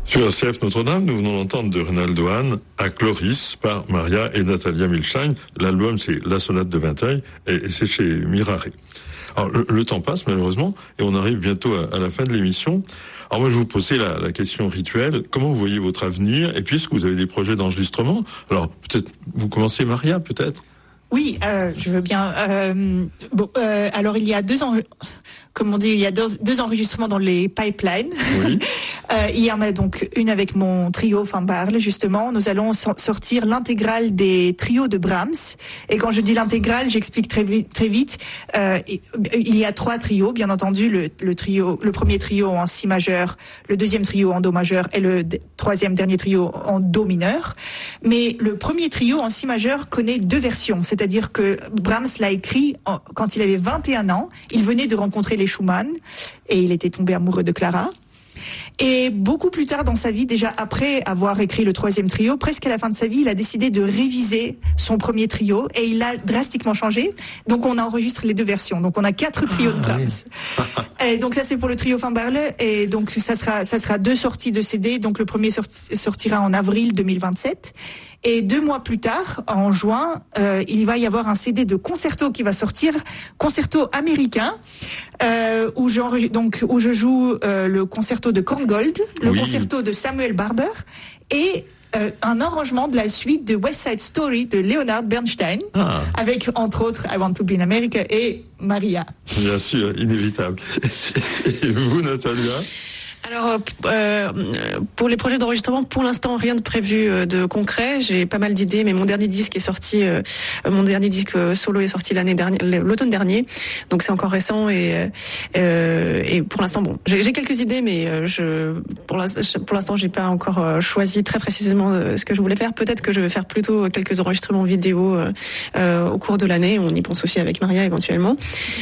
Sur RCF Notre-Dame, nous venons d'entendre de Reynaldo Hahn à Cloris par Maria et Natalia Milstein. L'album, c'est La Sonate de Vinteuil et c'est chez Mirare. Alors, le temps passe malheureusement et on arrive bientôt à la fin de l'émission. Alors moi, je vous posais la question rituelle. Comment vous voyez votre avenir? Et puis, est-ce que vous avez des projets d'enregistrement? Alors, peut-être, vous commencez, Maria, peut-être? Oui, je veux bien. Alors, il y a 2 ans... Comme on dit, il y a deux enregistrements dans les pipelines. Oui. Il y en a donc une avec mon trio Van Baarle, justement. Nous allons sortir l'intégrale des trios de Brahms. Et quand je dis l'intégrale, j'explique très vite. Il y a 3 trios, bien entendu. Le premier trio en si majeur, le deuxième trio en do majeur et le troisième dernier trio en do mineur. Mais le premier trio en si majeur connaît 2 versions. C'est-à-dire que Brahms l'a écrit quand il avait 21 ans. Il venait de rencontrer les Schumann et il était tombé amoureux de Clara. Et beaucoup plus tard dans sa vie, déjà après avoir écrit le 3e trio, presque à la fin de sa vie, il a décidé de réviser son premier trio et il a drastiquement changé. Donc on enregistre les 2 versions. Donc on a 4 trios de Brahms. Et donc ça c'est pour le trio Van Baarle et donc ça sera 2 sorties de CD. Donc le premier sortira en avril 2027. Et 2 mois plus tard, en juin, il va y avoir un CD de concerto qui va sortir, concerto américain, où je joue le concerto de Korngold, le concerto de Samuel Barber et un arrangement de la suite de West Side Story de Leonard Bernstein, avec entre autres I Want to Be in America et Maria. Bien sûr, inévitable. Et vous, Natalia? Alors, pour les projets d'enregistrement, pour l'instant, rien de prévu de concret. J'ai pas mal d'idées, mais mon dernier disque est sorti, mon dernier disque solo est sorti l'automne dernier. Donc c'est encore récent et pour l'instant, bon, j'ai quelques idées, mais pour l'instant, j'ai pas encore choisi très précisément ce que je voulais faire. Peut-être que je vais faire plutôt quelques enregistrements vidéo au cours de l'année. On y pense aussi avec Maria éventuellement.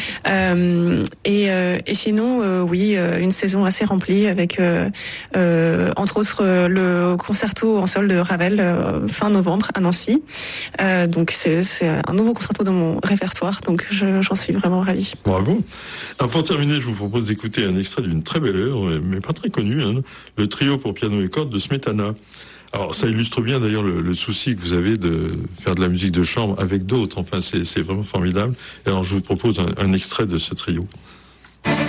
Et sinon, oui, une saison assez remplie avec entre autres le concerto en sol de Ravel fin novembre à Nancy. Donc c'est un nouveau concerto dans mon répertoire, donc j'en suis vraiment ravie. Bravo. Alors pour terminer, je vous propose d'écouter un extrait d'une très belle œuvre, mais pas très connue, le trio pour piano et cordes de Smetana. Alors ça illustre bien d'ailleurs le souci que vous avez de faire de la musique de chambre avec d'autres. Enfin c'est vraiment formidable. Et alors je vous propose un extrait de ce trio.